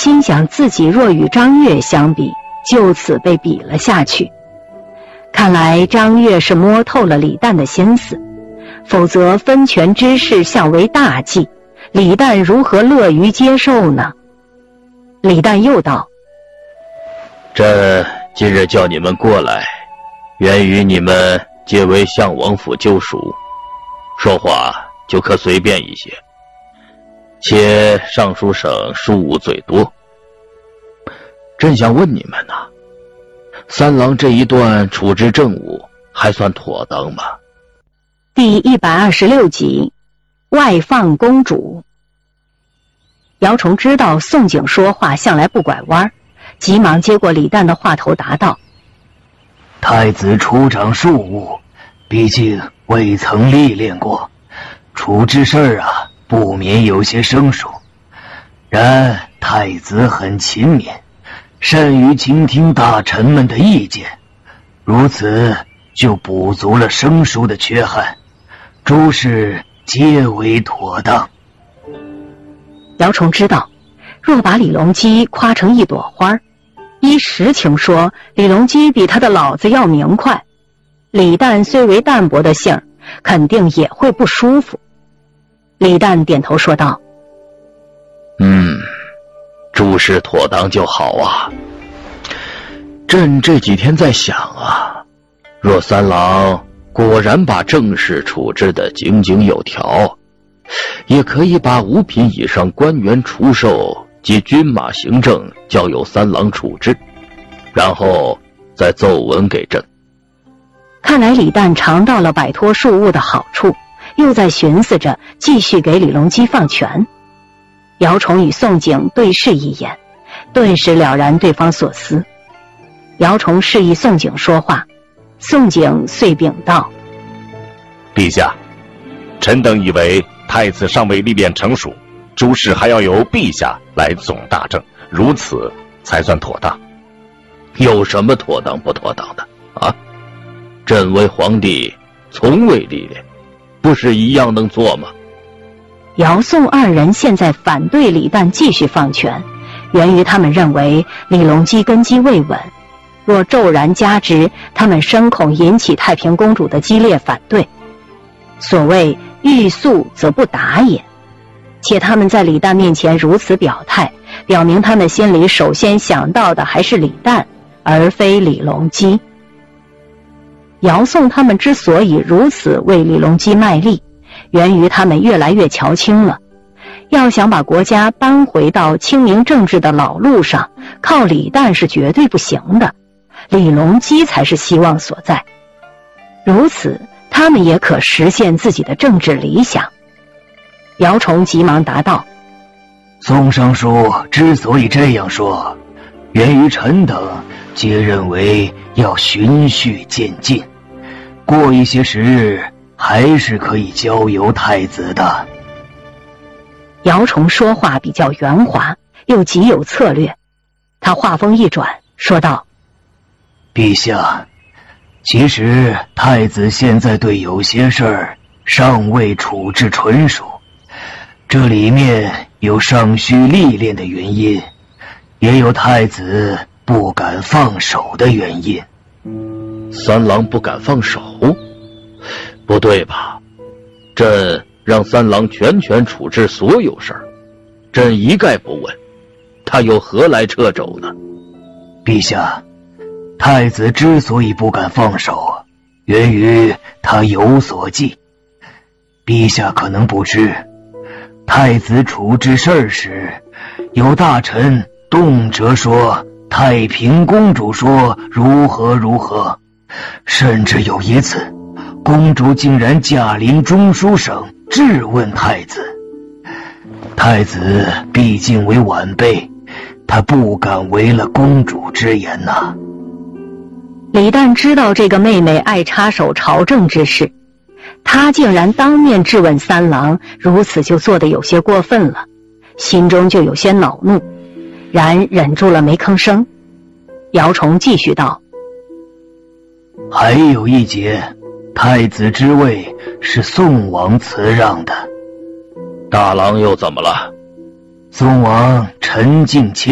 心想自己若与张悦相比，就此被比了下去。看来张悦是摸透了李旦的心思，否则分权之事向为大忌，李旦如何乐于接受呢？李旦又道： 朕今日叫你们过来，源于你们皆为相王府旧属，说话就可随便一些，且尚书省庶务最多。朕想问你们呐，三郎这一段处置政务还算妥当吗？ 第126集，外放公主。姚崇知道宋璟说话向来不拐弯，急忙接过李旦的话头答道： 太子处掌庶务，毕竟未曾历练过，处置事儿啊，不免有些生疏。然太子很勤勉，善于倾听大臣们的意见，如此就补足了生疏的缺憾，诸事皆为妥当。 姚崇知道，若把李隆基夸成一朵花，依实情说，李隆基比他的老子要明快。李旦虽为淡泊的性，肯定也会不舒服。李旦点头说道： 诸事妥当就好啊。朕这几天在想啊，若三郎果然把政事处置得井井有条，也可以把5品以上官员除授及军马行政交由三郎处置，然后再奏文给朕。 看来李旦尝到了摆脱庶务的好处，又在寻思着继续给李隆基放权。姚崇与宋璟对视一眼，顿时了然对方所思。姚崇示意宋璟说话，宋璟遂禀道： 陛下，臣等以为太子尚未历练成熟，诸事还要由陛下来总大政，如此才算妥当。 有什么妥当不妥当的啊？朕为皇帝从未历练，不是一样能做吗？ 姚宋二人现在反对李旦继续放权，源于他们认为李隆基根基未稳，若骤然加之，他们深恐引起太平公主的激烈反对。所谓欲速则不达也，且他们在李旦面前如此表态，表明他们心里首先想到的还是李旦，而非李隆基。姚宋他们之所以如此为李隆基卖力，源于他们越来越瞧清了，要想把国家搬回到清明政治的老路上，靠李旦是绝对不行的，李隆基才是希望所在。如此，他们也可实现自己的政治理想。姚崇急忙答道： 宋尚书之所以这样说，源于臣等皆认为要循序渐进，过一些时日还是可以交由太子的。 姚崇说话比较圆滑，又极有策略。他话锋一转，说道： 陛下，其实太子现在对有些事儿尚未处置纯熟，这里面有尚需历练的原因，也有太子不敢放手的原因。 三郎不敢放手？不对吧？朕让三郎全权处置所有事儿，朕一概不问，他又何来掣肘呢？ 陛下，太子之所以不敢放手，源于他有所忌。陛下可能不知，太子处置事儿时，有大臣动辄说太平公主说如何如何，甚至有一次，公主竟然驾临中书省质问太子。太子毕竟为晚辈，他不敢违了公主之言呐。 李旦知道这个妹妹爱插手朝政之事，他竟然当面质问三郎，如此就做得有些过分了，心中就有些恼怒，然忍住了没吭声。姚崇继续道： 还有一节，太子之位是宋王辞让的。 大郎又怎么了？ 宋王沉静